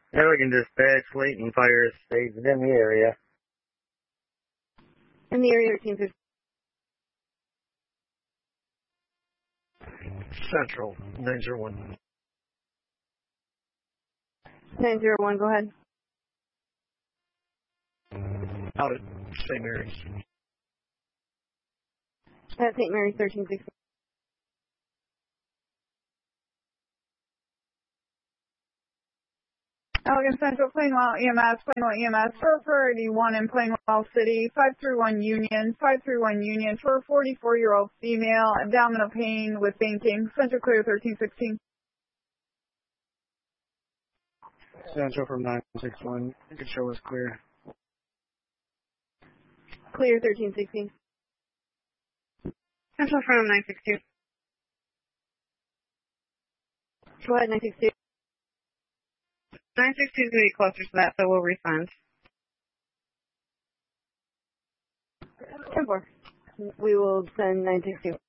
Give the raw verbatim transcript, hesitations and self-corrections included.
Yeah, we can dispatch Leighton Fire Stage in the area. In the area, thirteen fifteen. Central, nine zero one. nine zero one, go ahead. Out at Saint Mary's. At Saint Mary's, thirteen sixteen. Elgin Central, Plainwell E M S, Plainwell E M S, for priority one in Plainwell City, five three one Union, five three one Union, for a forty-four-year-old female, abdominal pain with fainting, Central clear thirteen sixteen. Central from nine six one, you can show us clear. Clear thirteen sixteen. Central from nine six two. Go ahead, nine six two. nine six two is going to be closer to that, so we'll respond. ten four. We will send nine six two.